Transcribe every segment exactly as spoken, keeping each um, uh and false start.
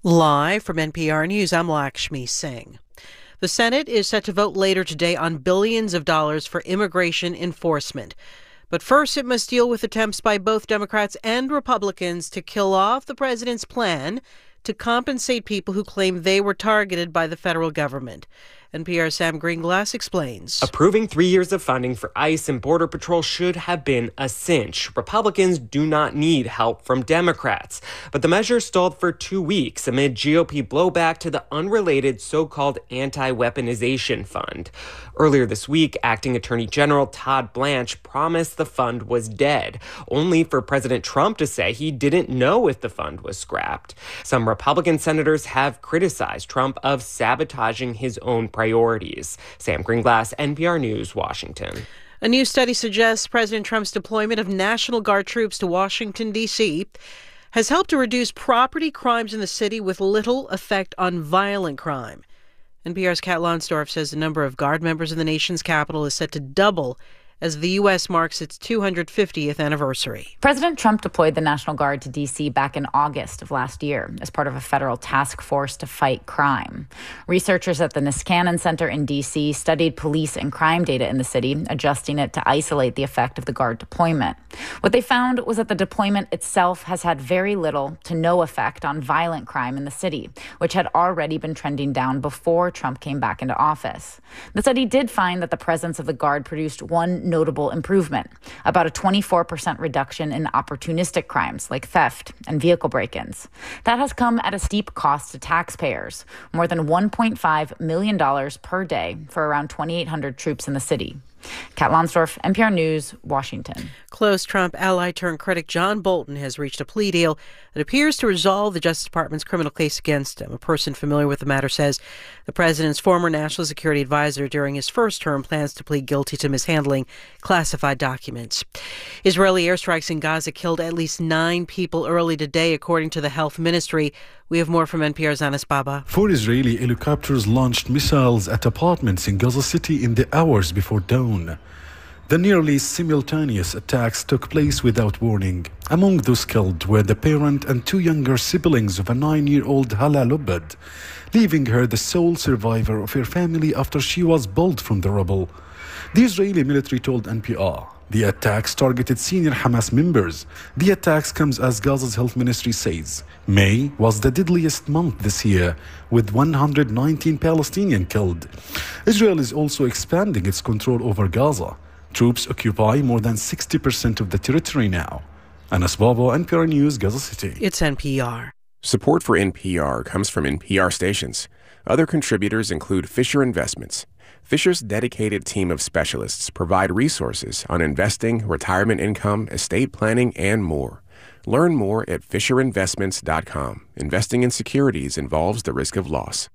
Live from N P R News, I'm Lakshmi Singh. The Senate is set to vote later today on billions of dollars for immigration enforcement. But first, it must deal with attempts by both Democrats and Republicans to kill off the president's plan to compensate people who claim they were targeted by the federal government. N P R's Sam Greenglass explains. Approving three years of funding for ICE and Border Patrol should have been a cinch. Republicans do not need help from Democrats. But the measure stalled for two weeks amid G O P blowback to the unrelated so-called anti-weaponization fund. Earlier this week, Acting Attorney General Todd Blanche promised the fund was dead, only for President Trump to say he didn't know if the fund was scrapped. Some Republican senators have criticized Trump of sabotaging his own priorities. Sam Greenglass, N P R News, Washington. A new study suggests President Trump's deployment of National Guard troops to Washington, D C has helped to reduce property crimes in the city with little effect on violent crime. N P R's Kat Lonsdorf says the number of Guard members in the nation's capital is set to double as the U S marks its two hundred fiftieth anniversary. President Trump deployed the National Guard to D C back in August of last year as part of a federal task force to fight crime. Researchers at the Niskanen Center in D C studied police and crime data in the city, adjusting it to isolate the effect of the Guard deployment. What they found was that the deployment itself has had very little to no effect on violent crime in the city, which had already been trending down before Trump came back into office. The study did find that the presence of the Guard produced one notable improvement, about a twenty-four percent reduction in opportunistic crimes like theft and vehicle break-ins. That has come at a steep cost to taxpayers, more than one point five million dollars per day for around twenty-eight hundred troops in the city. Kat Lonsdorf, N P R News, Washington. Close Trump ally turned critic John Bolton has reached a plea deal that appears to resolve the Justice Department's criminal case against him. A person familiar with the matter says the president's former national security advisor during his first term plans to plead guilty to mishandling classified documents. Israeli airstrikes in Gaza killed at least nine people early today, according to the health ministry. We have more from N P R's Anas Baba. Four Israeli helicopters launched missiles at apartments in Gaza City in the hours before dawn. The nearly simultaneous attacks took place without warning. Among those killed were the parent and two younger siblings of a nine-year-old Hala Lubad, leaving her the sole survivor of her family after she was pulled from the rubble. The Israeli military told N P R the attacks targeted senior Hamas members. The attacks comes as Gaza's health ministry says May was the deadliest month this year, with one hundred nineteen Palestinians killed. Israel is also expanding its control over Gaza. Troops occupy more than sixty percent of the territory now. Anas Baba, N P R News, Gaza City. It's N P R. Support for N P R comes from N P R stations. Other contributors include Fisher Investments. Fisher's dedicated team of specialists provide resources on investing, retirement income, estate planning, and more. Learn more at fisher investments dot com. Investing in securities involves the risk of loss.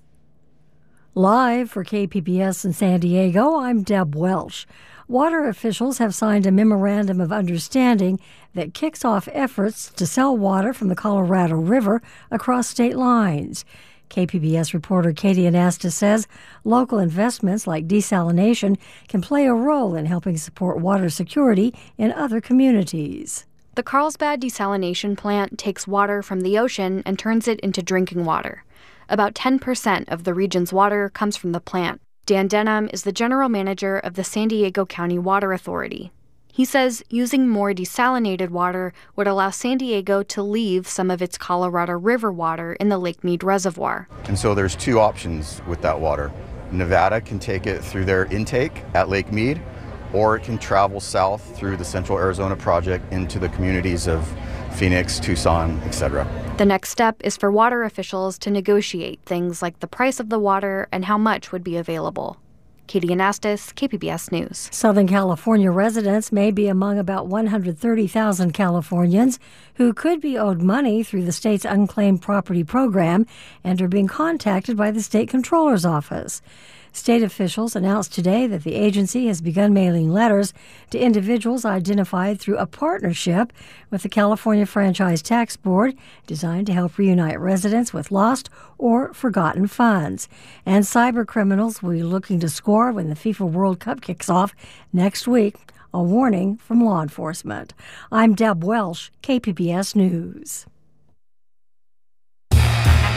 Live for K P B S in San Diego, I'm Deb Welsh. Water officials have signed a memorandum of understanding that kicks off efforts to sell water from the Colorado River across state lines. K P B S reporter Katie Anastas says local investments like desalination can play a role in helping support water security in other communities. The Carlsbad desalination plant takes water from the ocean and turns it into drinking water. About ten percent of the region's water comes from the plant. Dan Denham is the general manager of the San Diego County Water Authority. He says using more desalinated water would allow San Diego to leave some of its Colorado River water in the Lake Mead Reservoir. And so there's two options with that water. Nevada can take it through their intake at Lake Mead, or it can travel south through the Central Arizona Project into the communities of Phoenix, Tucson, et cetera. The next step is for water officials to negotiate things like the price of the water and how much would be available. Katie Anastas, K P B S News. Southern California residents may be among about one hundred thirty thousand Californians who could be owed money through the state's unclaimed property program and are being contacted by the state comptroller's office. State officials announced today that the agency has begun mailing letters to individuals identified through a partnership with the California Franchise Tax Board designed to help reunite residents with lost or forgotten funds. And cyber criminals will be looking to score when the FIFA World Cup kicks off next week. A warning from law enforcement. I'm Deb Welsh, K P B S News.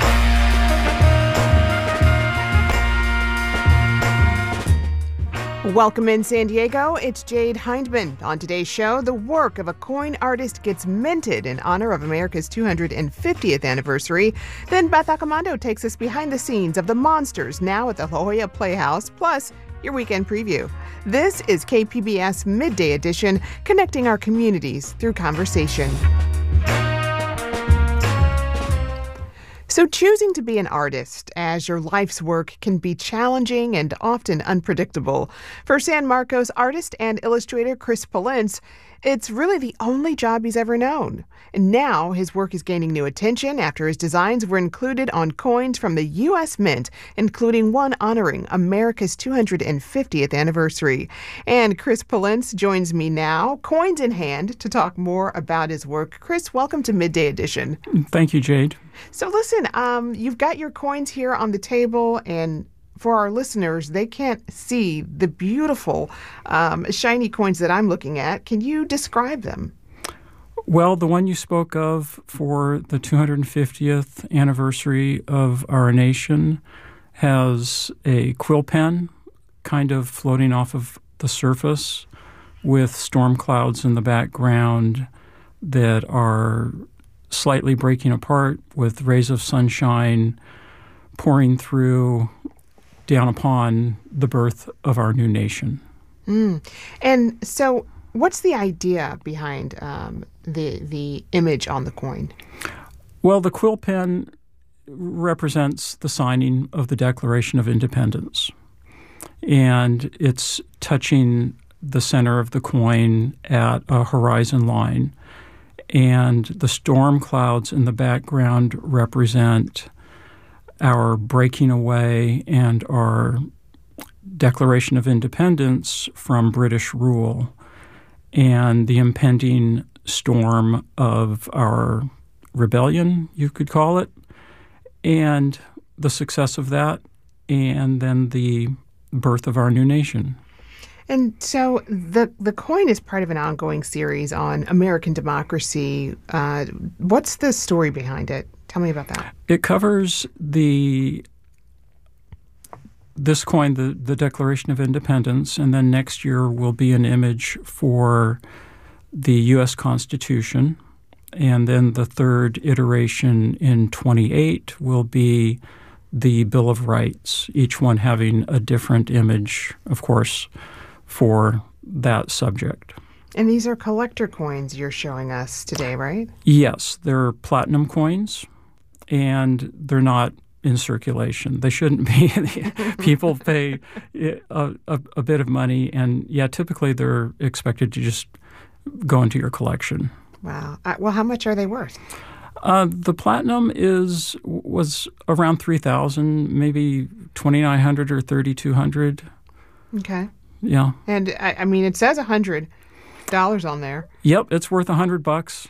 Welcome in San Diego, it's Jade Hindman. On today's show, the work of a coin artist gets minted in honor of America's two hundred fiftieth anniversary. Then Beth Accomando takes us behind the scenes of the monsters now at the La Jolla Playhouse, plus your weekend preview. This is K P B S Midday Edition, connecting our communities through conversation. So choosing to be an artist as your life's work can be challenging and often unpredictable. For San Marcos artist and illustrator Chris Polentz, it's really the only job he's ever known. And now his work is gaining new attention after his designs were included on coins from the U S Mint, including one honoring America's two hundred fiftieth anniversary. And Chris Polentz joins me now, coins in hand, to talk more about his work. Chris, welcome to Midday Edition. Thank you, Jade. So listen, um, you've got your coins here on the table, and for our listeners, they can't see the beautiful, um, shiny coins that I'm looking at. Can you describe them? Well, the one you spoke of for the two hundred fiftieth anniversary of our nation has a quill pen kind of floating off of the surface with storm clouds in the background that are slightly breaking apart with rays of sunshine pouring through down upon the birth of our new nation. Mm. And so what's the idea behind um, the the image on the coin? Well, the quill pen represents the signing of the Declaration of Independence, and it's touching the center of the coin at a horizon line. And the storm clouds in the background represent our breaking away and our Declaration of Independence from British rule and the impending storm of our rebellion, you could call it, and the success of that, and then the birth of our new nation. And so the the coin is part of an ongoing series on American democracy. Uh, what's the story behind it? Tell me about that. It covers the this coin, the, the Declaration of Independence, and then next year will be an image for the U S Constitution. And then the third iteration in twenty-eight will be the Bill of Rights, each one having a different image, of course, for that subject. And these are collector coins you're showing us today, right? Yes, they're platinum coins, and they're not in circulation. They shouldn't be. People pay a, a, a bit of money, and yeah, typically they're expected to just go into your collection. Wow. Uh, well, how much are they worth? Uh, the platinum is was around three thousand dollars, maybe twenty-nine hundred dollars or thirty-two hundred dollars. Okay. Yeah. And, I, I mean, it says one hundred dollars on there. Yep, it's worth one hundred bucks.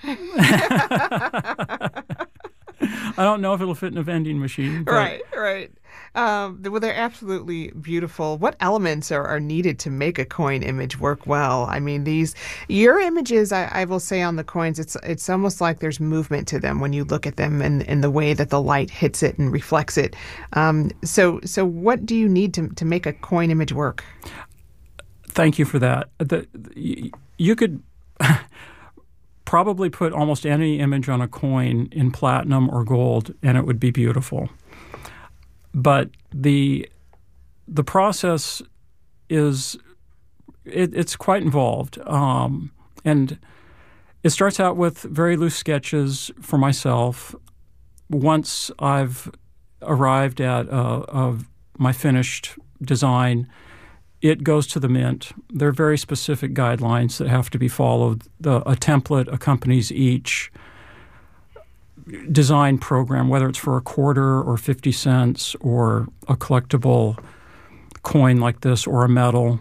I don't know if it'll fit in a vending machine. But. Right, right. Um, well, they're absolutely beautiful. What elements are, are needed to make a coin image work well? I mean, these your images, I, I will say on the coins, it's it's almost like there's movement to them when you look at them and, and the way that the light hits it and reflects it. Um, so, so what do you need to to make a coin image work? Thank you for that. The, the, you could probably put almost any image on a coin in platinum or gold, and it would be beautiful. But the the process is it, it's quite involved, um, and it starts out with very loose sketches for myself. Once I've arrived at uh, of my finished design, it goes to the mint. There are very specific guidelines that have to be followed. The, a template accompanies each design program, whether it's for a quarter or fifty cents or a collectible coin like this or a medal.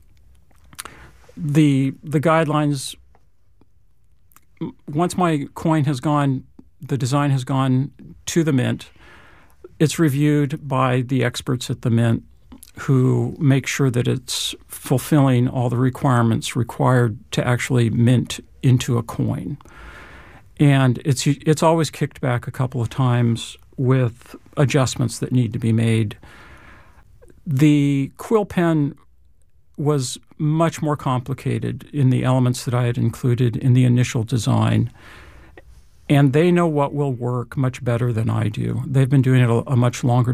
The the guidelines, once my coin has gone, the design has gone to the mint, it's reviewed by the experts at the mint who make sure that it's fulfilling all the requirements required to actually mint into a coin. And it's it's always kicked back a couple of times with adjustments that need to be made. The quill pen was much more complicated in the elements that I had included in the initial design. And they know what will work much better than I do. They've been doing it a, a much longer